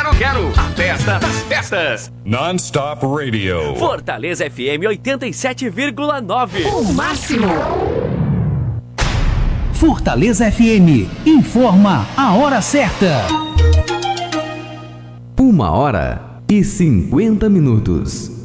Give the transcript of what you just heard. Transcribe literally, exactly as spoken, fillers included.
Quero Quero, a festa das festas. Non-Stop Radio. Fortaleza F M oitenta e sete vírgula nove. O máximo. Fortaleza F M informa a hora certa. Uma hora e cinquenta minutos.